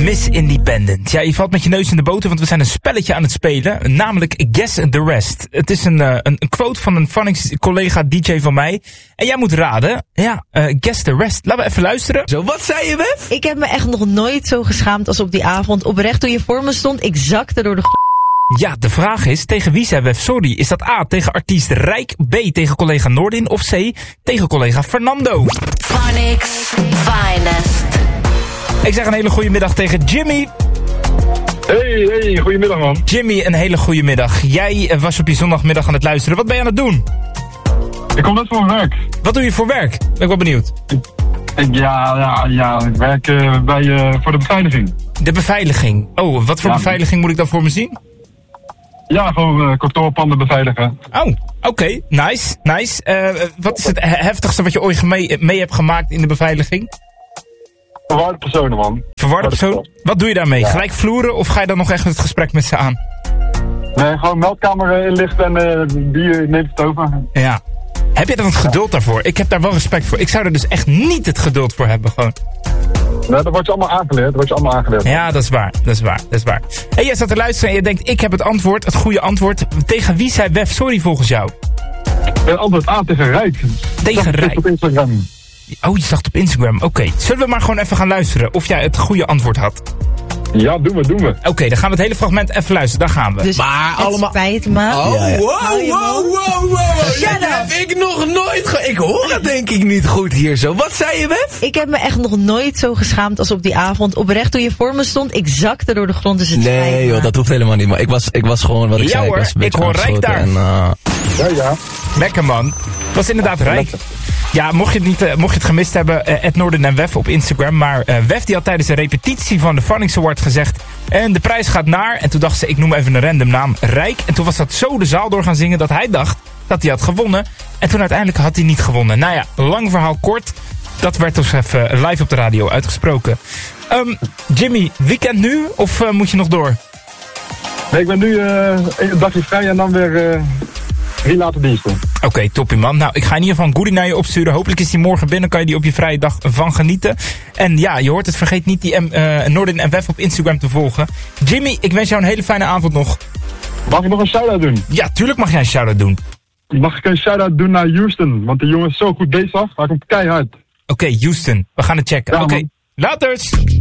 Miss Independent. Ja, je valt met je neus in de boter, want we zijn een spelletje aan het spelen. Namelijk Guess the Rest. Het is een quote van een Phonics-collega DJ van mij. En jij moet raden. Ja, Guess the Rest. Laten we even luisteren. Zo, wat zei je, Wef? Ik heb me echt nog nooit zo geschaamd als op die avond. Oprecht, toen je voor me stond, ik zakte door de Ja, de vraag is, tegen wie zei Wef sorry? Is dat A, tegen artiest Rijk, B, tegen collega Noordin of C, tegen collega Fernando? Phonics Finest. Ik zeg een hele goede middag tegen Jimmy. Hey, goedemiddag man. Jimmy, een hele goede middag. Jij was op je zondagmiddag aan het luisteren. Wat ben je aan het doen? Ik kom net voor mijn werk. Wat doe je voor werk? Ben ik wel benieuwd. Ik werk voor de beveiliging. De beveiliging. Oh, wat voor beveiliging moet ik dan voor me zien? Ja, gewoon kantoorpanden beveiligen. Oh, oké. Nice. Wat is het heftigste wat je ooit mee hebt gemaakt in de beveiliging? Verwarde personen, man. Verwarde persoon? Wat doe je daarmee? Ja. Gelijk vloeren of ga je dan nog echt het gesprek met ze aan? Nee, gewoon meldkamer inlichten en die neemt het over. Ja. Heb je dan het geduld daarvoor? Ik heb daar wel respect voor. Ik zou er dus echt niet het geduld voor hebben, gewoon. Nee, dat wordt je allemaal aangeleerd. Ja, dat is waar. En jij zat te luisteren en je denkt, ik heb het antwoord, het goede antwoord. Tegen wie zei Wef sorry volgens jou? Antwoord A tegen Rijk. Tegen Rijk. Op Instagram. Oh, je zag het op Instagram. Oké. Zullen we maar gewoon even gaan luisteren of jij het goede antwoord had? Ja, doen we. Oké, dan gaan we het hele fragment even luisteren. Daar gaan we. Dus Maar het allemaal... spijt me. Oh, wow. Shut Dat heb ik nog nooit ik hoor het denk ik niet goed hier zo. Wat zei je, Wef? Ik heb me echt nog nooit zo geschaamd als op die avond. Oprecht, toen je voor me stond, ik zakte door de grond. Dus het spijt Nee me. joh, dat hoeft helemaal niet. Maar ik was gewoon wat ik Ja, zei. hoor, Ik was een beetje ik hoor Rijk aangeschoten daar. En, Ja. Lekker man. Dat was inderdaad Rijk. Ja, mocht je het gemist hebben, @Noorden en Wef op Instagram. Maar Wef die had tijdens de repetitie van de Phonics Award gezegd... En de prijs gaat naar... En toen dacht ze, ik noem even een random naam, Rijk. En toen was dat zo de zaal door gaan zingen dat hij dacht dat hij had gewonnen. En toen uiteindelijk had hij niet gewonnen. Nou ja, lang verhaal kort. Dat werd dus even live op de radio uitgesproken. Jimmy, weekend nu? Of moet je nog door? Nee, ik ben nu een dagje vrij en dan weer 3 later diensten. Oké, toppie man. Nou, ik ga in ieder geval een goodie naar je opsturen. Hopelijk is die morgen binnen. Kan je die op je vrije dag van genieten. En ja, je hoort het. Vergeet niet die Noordin en Wef op Instagram te volgen. Jimmy, ik wens jou een hele fijne avond nog. Mag ik nog een shout-out doen? Ja, tuurlijk mag jij een shout-out doen. Mag ik een shout-out doen naar Houston? Want die jongen is zo goed bezig. Hij komt keihard. Oké, Houston. We gaan het checken. Ja, Oké, man. laters!